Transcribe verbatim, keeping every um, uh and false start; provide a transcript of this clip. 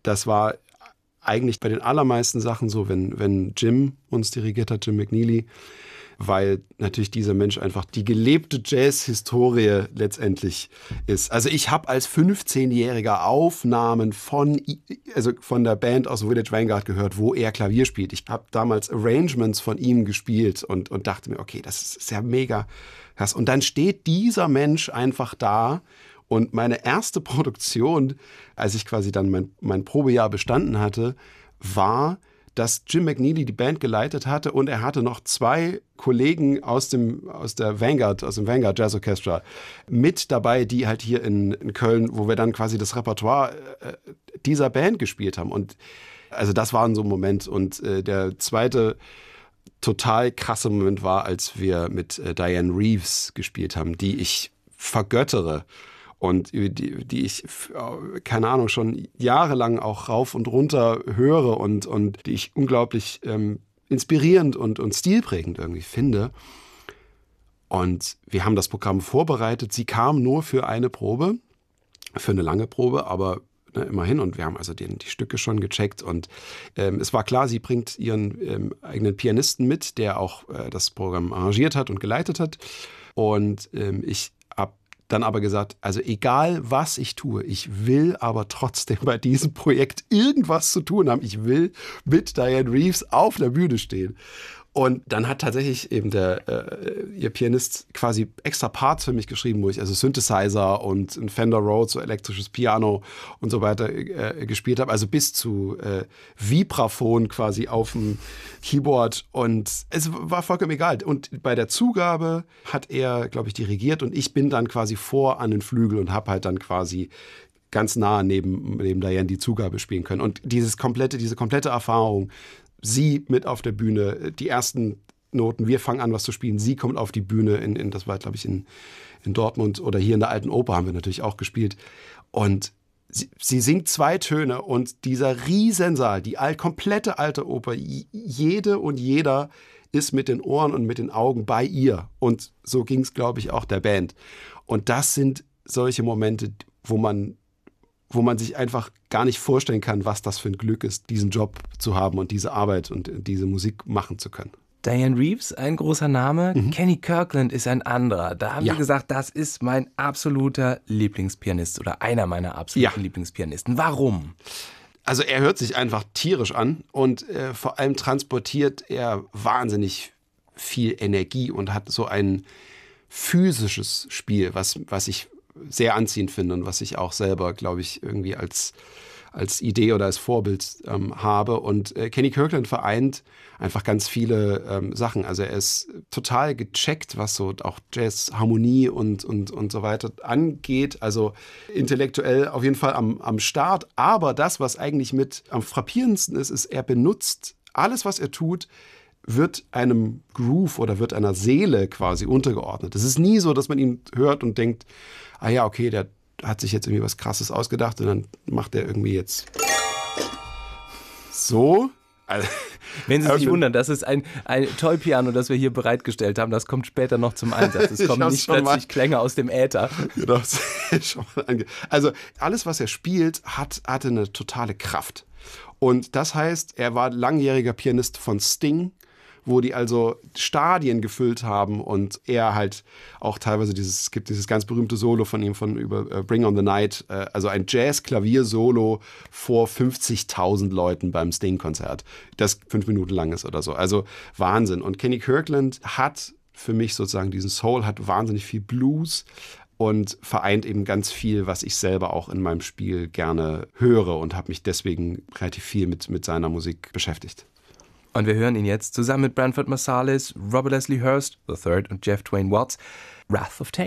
das war eigentlich bei den allermeisten Sachen so, wenn, wenn Jim uns dirigiert hat, Jim McNeely, weil natürlich dieser Mensch einfach die gelebte Jazz-Historie letztendlich ist. Also ich habe als fünfzehnjähriger Aufnahmen von, also von der Band aus Village Vanguard gehört, wo er Klavier spielt. Ich habe damals Arrangements von ihm gespielt und, und dachte mir, okay, das ist ja mega krass. Und dann steht dieser Mensch einfach da. Und meine erste Produktion, als ich quasi dann mein, mein Probejahr bestanden hatte, war, dass Jim McNeely die Band geleitet hatte und er hatte noch zwei Kollegen aus dem, aus der Vanguard, aus dem Vanguard Jazz Orchestra mit dabei, die halt hier in, in Köln, wo wir dann quasi das Repertoire äh, dieser Band gespielt haben. Und also das war so ein Moment. Und äh, der zweite total krasse Moment war, als wir mit äh, Diane Reeves gespielt haben, die ich vergöttere. Und die, die ich, keine Ahnung, schon jahrelang auch rauf und runter höre und, und die ich unglaublich ähm, inspirierend und, und stilprägend irgendwie finde. Und wir haben das Programm vorbereitet. Sie kam nur für eine Probe, für eine lange Probe, aber ne, immerhin. Und wir haben also den, die Stücke schon gecheckt. Und ähm, es war klar, sie bringt ihren ähm, eigenen Pianisten mit, der auch äh, das Programm arrangiert hat und geleitet hat. Und ähm, ich habe dann aber gesagt, also egal was ich tue, ich will aber trotzdem bei diesem Projekt irgendwas zu tun haben. Ich will mit Diane Reeves auf der Bühne stehen. Und dann hat tatsächlich eben der äh, ihr Pianist quasi extra Parts für mich geschrieben, wo ich also Synthesizer und ein Fender Rhodes, so elektrisches Piano und so weiter äh, gespielt habe. Also bis zu äh, Vibraphon quasi auf dem Keyboard. Und es war vollkommen egal. Und bei der Zugabe hat er, glaube ich, dirigiert und ich bin dann quasi vor an den Flügel und habe halt dann quasi ganz nah neben, neben Diane die Zugabe spielen können. Und dieses komplette, diese komplette Erfahrung, sie mit auf der Bühne, die ersten Noten, wir fangen an, was zu spielen, sie kommt auf die Bühne, in, in, das war, glaube ich, in, in Dortmund oder hier in der Alten Oper haben wir natürlich auch gespielt. Und sie, sie singt zwei Töne und dieser Riesensaal, die all, komplette Alte Oper, jede und jeder ist mit den Ohren und mit den Augen bei ihr. Und so ging es, glaube ich, auch der Band. Und das sind solche Momente, wo man wo man sich einfach gar nicht vorstellen kann, was das für ein Glück ist, diesen Job zu haben und diese Arbeit und diese Musik machen zu können. Diane Reeves, ein großer Name. Mhm. Kenny Kirkland ist ein anderer. Da haben ja. wir gesagt, das ist mein absoluter Lieblingspianist oder einer meiner absoluten ja. Lieblingspianisten. Warum? Also er hört sich einfach tierisch an und äh, vor allem transportiert er wahnsinnig viel Energie und hat so ein physisches Spiel, was, was ich sehr anziehend finde und was ich auch selber, glaube ich, irgendwie als, als Idee oder als Vorbild ähm, habe. Und äh, Kenny Kirkland vereint einfach ganz viele ähm, Sachen. Also er ist total gecheckt, was so auch Jazz-Harmonie und, und, und so weiter angeht. Also intellektuell auf jeden Fall am, am Start. Aber das, was eigentlich mit am frappierendsten ist, ist, er benutzt alles, was er tut, wird einem Groove oder wird einer Seele quasi untergeordnet. Es ist nie so, dass man ihn hört und denkt, ah ja, okay, der hat sich jetzt irgendwie was Krasses ausgedacht und dann macht er irgendwie jetzt so. Also, wenn Sie sich wundern, das ist ein, ein Toy-Piano, das wir hier bereitgestellt haben. Das kommt später noch zum Einsatz. Es kommen nicht plötzlich mal Klänge aus dem Äther. Genau, schon mal ange- also alles, was er spielt, hat, hatte eine totale Kraft. Und das heißt, er war langjähriger Pianist von Sting, wo die also Stadien gefüllt haben und er halt auch teilweise dieses, es gibt dieses ganz berühmte Solo von ihm von über uh, Bring on the Night, uh, also ein Jazz-Klavier-Solo vor fünfzigtausend Leuten beim Sting-Konzert, das fünf Minuten lang ist oder so. Also Wahnsinn. Und Kenny Kirkland hat für mich sozusagen diesen Soul, hat wahnsinnig viel Blues und vereint eben ganz viel, was ich selber auch in meinem Spiel gerne höre und habe mich deswegen relativ viel mit, mit seiner Musik beschäftigt. Und wir hören ihn jetzt zusammen mit Branford Marsalis, Robert Leslie Hurst the third und Jeff Twain Watts, Wrath of Time.